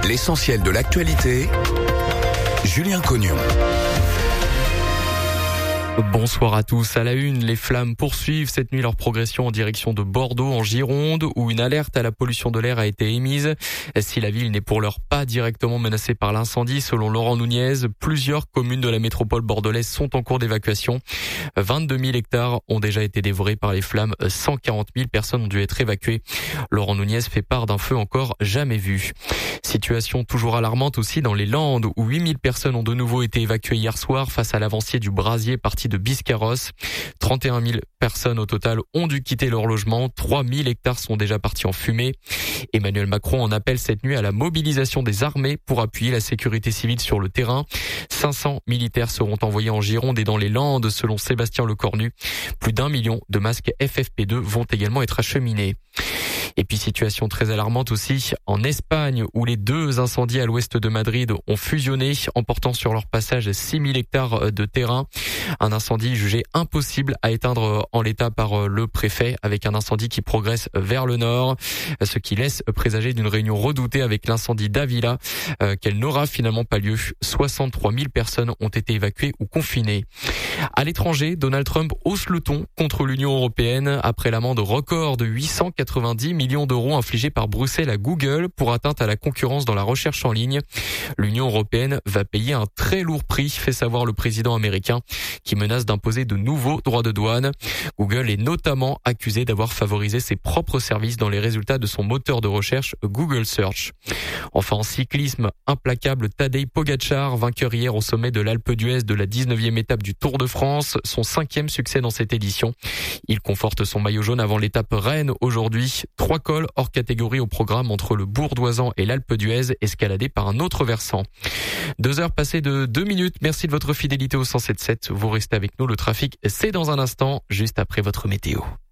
L'essentiel de l'actualité, Julien Cognon. Bonsoir à tous. À la une, les flammes poursuivent cette nuit leur progression en direction de Bordeaux, en Gironde, où une alerte à la pollution de l'air a été émise. Si la ville n'est pour l'heure pas directement menacée par l'incendie, selon Laurent Nunez, plusieurs communes de la métropole bordelaise sont en cours d'évacuation. 22 000 hectares ont déjà été dévorés par les flammes. 140 000 personnes ont dû être évacuées. Laurent Nunez fait part d'un feu encore jamais vu. Situation toujours alarmante aussi dans les Landes, où 8 000 personnes ont de nouveau été évacuées hier soir face à l'avancier du brasier parti de Biscarrosse. 31 000 personnes au total ont dû quitter leur logement. 3 000 hectares sont déjà partis en fumée. Emmanuel Macron en appelle cette nuit à la mobilisation des armées pour appuyer la sécurité civile sur le terrain. 500 militaires seront envoyés en Gironde et dans les Landes, selon Sébastien Lecornu. Plus d'1 million de masques FFP2 vont également être acheminés. Et puis situation très alarmante aussi en Espagne, où les deux incendies à l'ouest de Madrid ont fusionné, emportant sur leur passage 6 000 hectares de terrain. Un incendie jugé impossible à éteindre en l'état par le préfet, avec un incendie qui progresse vers le nord, ce qui laisse présager d'une réunion redoutée avec l'incendie d'Avila, qu'elle n'aura finalement pas lieu. 63 000 personnes ont été évacuées ou confinées. À l'étranger, Donald Trump hausse le ton contre l'Union européenne après l'amende record de 890 millions d'euros infligée par Bruxelles à Google pour atteinte à la concurrence dans la recherche en ligne. L'Union européenne va payer un très lourd prix, fait savoir le président américain, qui menace d'imposer de nouveaux droits de douane. Google est notamment accusé d'avoir favorisé ses propres services dans les résultats de son moteur de recherche Google Search. Enfin, en cyclisme, implacable Tadej Pogačar, vainqueur hier au sommet de l'Alpe d'Huez de la 19e étape du Tour de France, son 5e succès dans cette édition. Il conforte son maillot jaune avant l'étape Rennes aujourd'hui. 3 cols hors catégorie au programme entre le Bourdoisan et l'Alpe d'Huez, escaladés par un autre versant. 2 heures passées de 2 minutes. Merci de votre fidélité au 107.7. Vous restez avec nous. Le trafic, c'est dans un instant, juste après votre météo.